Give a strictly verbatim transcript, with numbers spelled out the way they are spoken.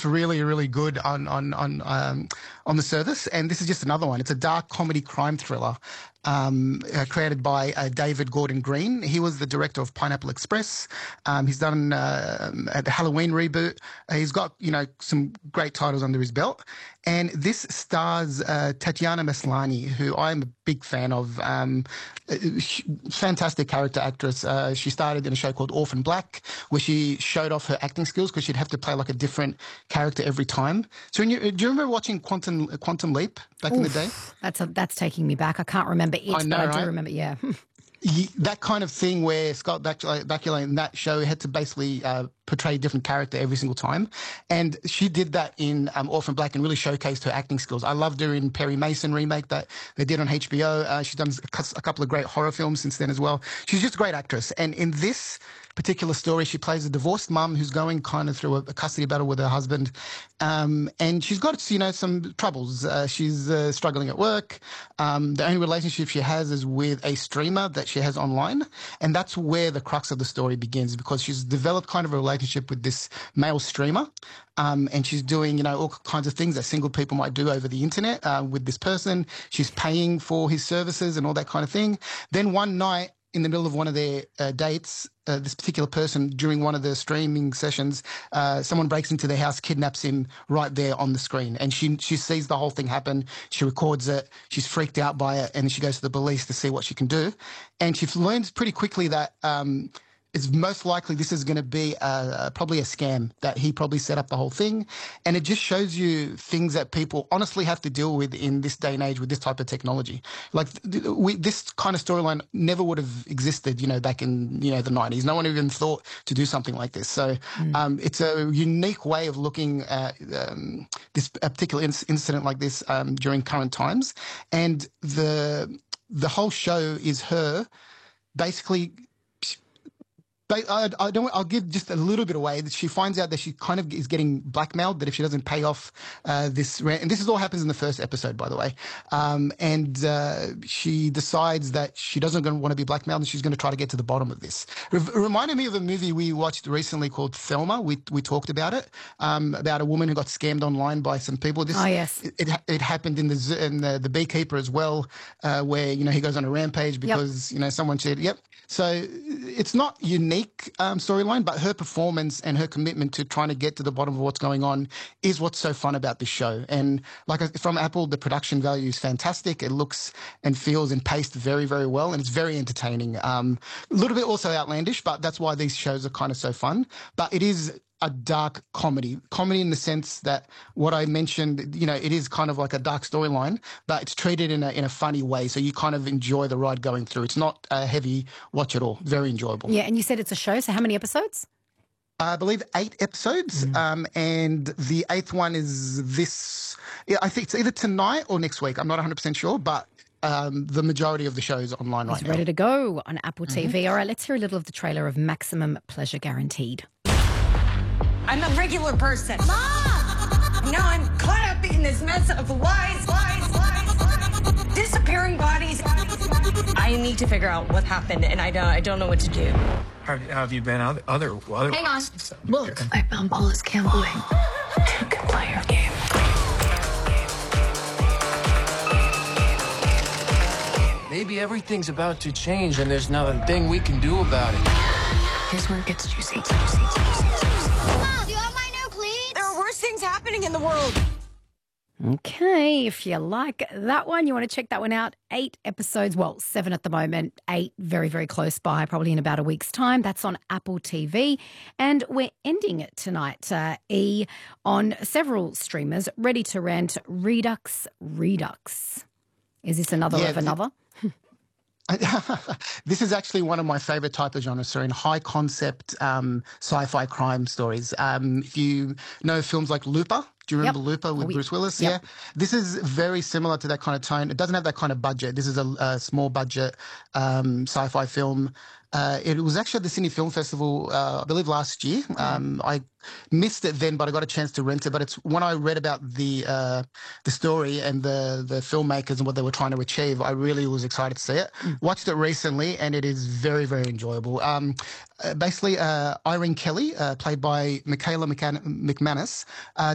looks really, really good on on on um, on the surface, and this is just another one. It's a dark comedy crime thriller um, uh, created by uh, David Gordon Green. He was the director of Pineapple Express. Um, he's done uh, the Halloween reboot. Uh, he's got you know some great titles under his belt, and this stars uh, Tatiana Maslany, who I'm a big fan of. Um, fantastic character actress. Uh, she started in a show called Orphan Black, where she showed off her acting skills because she'd have to play like a different character every time. So, when you, do you remember watching Quantum Quantum Leap back Oof, in the day? That's a, that's taking me back. I can't remember it, I know, but I right? do remember. Yeah. He, that kind of thing where Scott Bakula, Bakula in that show had to basically uh, portray a different character every single time. And she did that in um, Orphan Black and really showcased her acting skills. I loved her in Perry Mason remake that they did on H B O. Uh, she's done a couple of great horror films since then as well. She's just a great actress. And in this particular story, she plays a divorced mum who's going kind of through a, a custody battle with her husband. Um, and she's got, you know, some troubles. Uh, she's uh, struggling at work. Um, the only relationship she has is with a streamer that she has online. And that's where the crux of the story begins, because she's developed kind of a relationship with this male streamer. Um, and she's doing, you know, all kinds of things that single people might do over the internet uh, with this person. She's paying for his services and all that kind of thing. Then one night, in the middle of one of their uh, dates, uh, this particular person, during one of the streaming sessions, uh, someone breaks into their house, kidnaps him right there on the screen. And she she sees the whole thing happen. She records it. She's freaked out by it. And she goes to the police to see what she can do. And she learns pretty quickly that um, it's most likely this is going to be uh, probably a scam, that he probably set up the whole thing. And it just shows you things that people honestly have to deal with in this day and age with this type of technology. Like we, this kind of storyline never would have existed, you know, back in, you know, the nineties. No one even thought to do something like this. So mm. um, it's a unique way of looking at um, this a particular inc- incident like this um, during current times. And the the whole show is her basically... But I, I don't. I'll give just a little bit away. That she finds out that she kind of is getting blackmailed. That if she doesn't pay off uh, this rent, and this is all happens in the first episode, by the way. Um, and uh, she decides that she doesn't want to be blackmailed, and she's going to try to get to the bottom of this. It reminded me of a movie we watched recently called Thelma. We we talked about it, um, about a woman who got scammed online by some people. This, oh yes, it, it it happened in the in the, the Beekeeper as well, uh, where you know he goes on a rampage because yep. you know someone said yep. So it's not unique um, storyline, but her performance and her commitment to trying to get to the bottom of what's going on is what's so fun about this show. And like from Apple, the production value is fantastic. It looks and feels and paced very, very well, and it's very entertaining. Um, a little bit also outlandish, but that's why these shows are kind of so fun. But it is a dark comedy, comedy in the sense that what I mentioned, you know, it is kind of like a dark storyline, but it's treated in a in a funny way. So you kind of enjoy the ride going through. It's not a heavy watch at all. Very enjoyable. Yeah, and you said it's a show. So how many episodes? I believe eight episodes, mm. um, and the eighth one is this. Yeah, I think it's either tonight or next week. I'm not one hundred percent sure, but. Um, the majority of the show is online right it's now. Ready to go on Apple T V. Mm-hmm. All right, let's hear a little of the trailer of Maximum Pleasure Guaranteed. I'm a regular person. Mom! Now I'm caught up in this mess of lies, lies, lies, lies, disappearing bodies. I need to figure out what happened, and I don't, I don't know what to do. How have you been? Other, other, other Hang on. Look, I found Paula's gambling. You can play your game. Maybe everything's about to change and there's not a thing we can do about it. Here's where it gets juicy, juicy, juicy, juicy. Mom, do you want my new cleats? There are worse things happening in the world. Okay, if you like that one, you want to check that one out. Eight episodes, well, seven at the moment, eight very, very close by, probably in about a week's time. That's on Apple T V. And we're ending it tonight, uh, E, on several streamers, ready to rent Redux Redux. Is this another yeah, of another? This is actually one of my favorite type of genres, so in high concept um, sci-fi crime stories. Um, if you know films like Looper, do you remember yep. Looper with oh, Bruce Willis? Yep. Yeah. This is very similar to that kind of tone. It doesn't have that kind of budget. This is a, a small budget um, sci-fi film. Uh, it was actually at the Sydney Film Festival, uh, I believe, last year. Um, I missed it then, but I got a chance to rent it. But it's when I read about the uh, the story and the the filmmakers and what they were trying to achieve, I really was excited to see it. Mm. Watched it recently, and it is very, very enjoyable. Um, uh, basically, uh, Irene Kelly, uh, played by Michaela McManus, uh,